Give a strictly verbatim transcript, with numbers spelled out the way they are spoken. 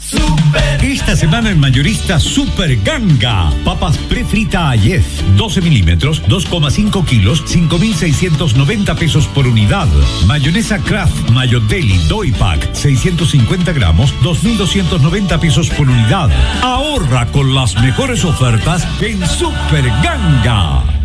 Super. Esta semana en mayorista Super Ganga. Papas prefrita Ayef, doce milímetros, dos coma cinco kilos, cinco mil seiscientos noventa pesos por unidad. Mayonesa Kraft Mayo Deli Doy Pack, seiscientos cincuenta gramos, dos mil doscientos noventa pesos por unidad. Ahorra con las mejores ofertas en Super Ganga.